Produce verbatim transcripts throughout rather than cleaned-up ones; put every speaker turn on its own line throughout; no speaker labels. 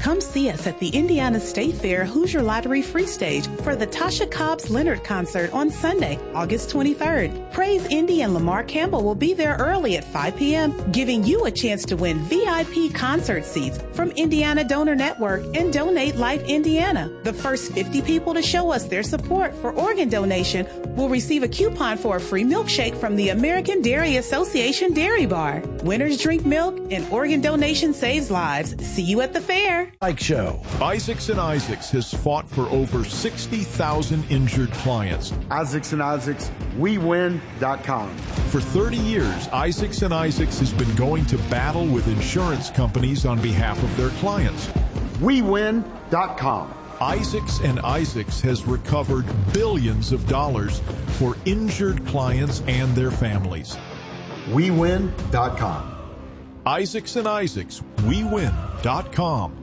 Come see us at the Indiana State Fair Hoosier Lottery Free Stage for the Tasha Cobbs Leonard concert on Sunday, August twenty-third. Praise Indy and Lamar Campbell will be there early at five p.m., giving you a chance to win V I P concert seats from Indiana Donor Network and Donate Life Indiana. The first fifty people to show us their support for organ donation will receive a coupon for a free milkshake from the American Dairy Association Dairy Bar. Winners drink milk and organ donation saves lives. See you at the fair.
Mike Show.
Isaacs and Isaacs has fought for over sixty thousand injured clients.
Isaacs and Isaacs, we win dot com.
For thirty years, Isaacs and Isaacs has been going to battle with insurance companies on behalf of their clients.
we win dot com.
Isaacs and Isaacs has recovered billions of dollars for injured clients and their families.
we win dot com.
Isaacs and Isaacs, we win dot com.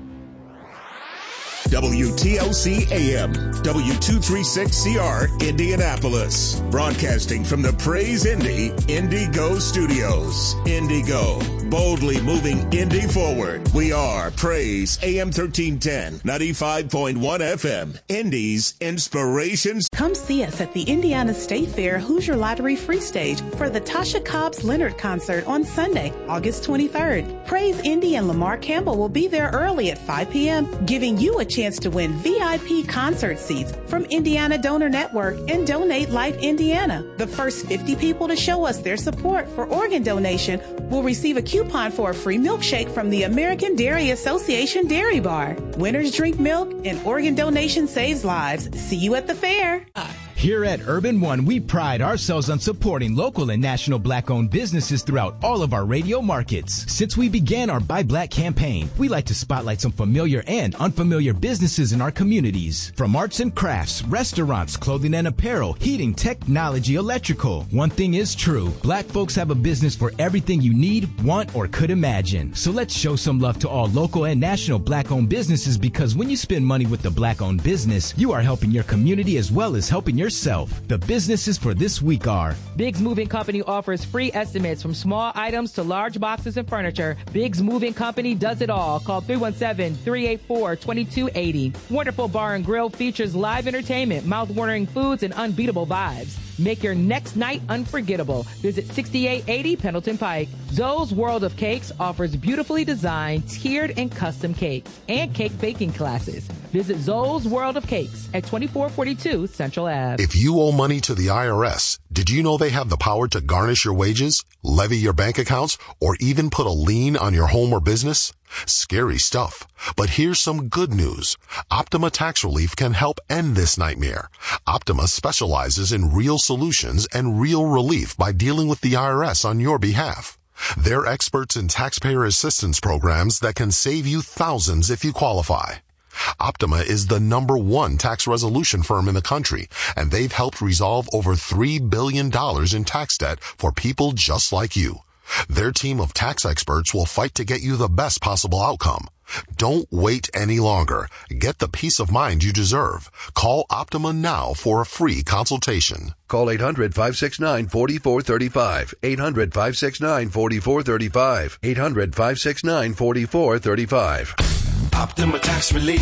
W T L C A M, W two thirty-six C R, Indianapolis. Broadcasting from the Praise Indy Indigo Studios. Indigo, boldly moving Indy forward. We are Praise A M thirteen ten, ninety-five point one F M, Indy's Inspirations.
Come see us at the Indiana State Fair Hoosier Lottery Free Stage for the Tasha Cobbs Leonard concert on Sunday, August twenty-third. Praise Indy and Lamar Campbell will be there early at five p.m., giving you a chance to win V I P concert seats from Indiana Donor Network and Donate Life Indiana. The first fifty people to show us their support for organ donation will receive a coupon for a free milkshake from the American Dairy Association Dairy Bar. Winners drink milk and organ donation saves lives. See you at the fair.
Here at Urban One, we pride ourselves on supporting local and national Black-owned businesses throughout all of our radio markets. Since we began our Buy Black campaign, we like to spotlight some familiar and unfamiliar businesses in our communities. From arts and crafts, restaurants, clothing and apparel, heating, technology, electrical. One thing is true, Black folks have a business for everything you need, want, or could imagine. So let's show some love to all local and national Black-owned businesses, because when you spend money with a Black-owned business, you are helping your community as well as helping your yourself. The businesses for this week are:
Biggs Moving Company offers free estimates from small items to large boxes and furniture. Biggs Moving Company does it all. Call three one seven, three eight four, two two eight zero. Wonderful Bar and Grill features live entertainment, mouth-watering foods, and unbeatable vibes. Make your next night unforgettable. Visit sixty-eight eighty Pendleton Pike. Zoe's World of Cakes offers beautifully designed, tiered, and custom cakes and cake baking classes. Visit Zoe's World of Cakes at twenty-four forty-two Central Avenue.
If you owe money to the I R S, did you know they have the power to garnish your wages, levy your bank accounts, or even put a lien on your home or business? Scary stuff. But here's some good news. Optima Tax Relief can help end this nightmare. Optima specializes in real solutions and real relief by dealing with the I R S on your behalf. They're experts in taxpayer assistance programs that can save you thousands if you qualify. Optima is the number one tax resolution firm in the country, and they've helped resolve over three billion dollars in tax debt for people just like you. Their team of tax experts will fight to get you the best possible outcome. Don't wait any longer. Get the peace of mind you deserve. Call Optima now for a free consultation.
Call eight hundred, five six nine, four four three five. eight hundred, five six nine, four four three five. eight hundred, five six nine, four four three five.
Optima Tax Relief.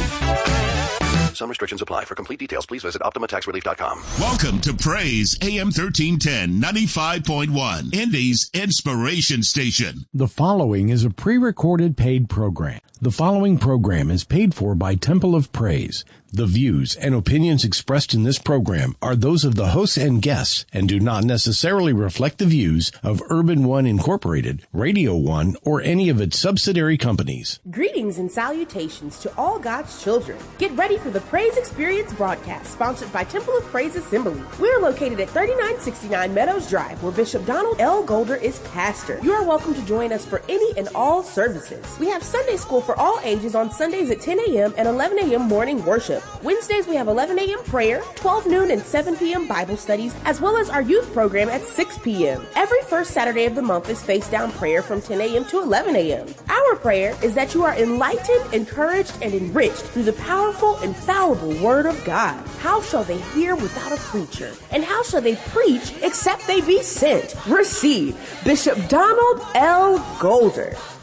Some restrictions apply. For complete details, please visit optima tax relief dot com.
Welcome to Praise A M thirteen ten, ninety-five point one, Indy's Inspiration Station.
The following is a pre-recorded paid program. The following program is paid for by Temple of Praise. The views and opinions expressed in this program are those of the hosts and guests and do not necessarily reflect the views of Urban One Incorporated, Radio One, or any of its subsidiary companies.
Greetings and salutations to all God's children. Get ready for the Praise Experience broadcast sponsored by Temple of Praise Assembly. We're located at thirty-nine sixty-nine Meadows Drive, where Bishop Donald L. Golder is pastor. You are welcome to join us for any and all services. We have Sunday school for all ages on Sundays at ten a.m. and eleven a.m. morning worship. Wednesdays we have eleven a.m. prayer, twelve noon and seven p.m. Bible studies, as well as our youth program at six p.m. Every first Saturday of the month is face down prayer from ten a.m. to eleven a.m. Our prayer is that you are enlightened, encouraged, and enriched through the powerful, infallible Word of God. How shall they hear without a preacher? And how shall they preach except they be sent? Receive Bishop Donald L. Golder.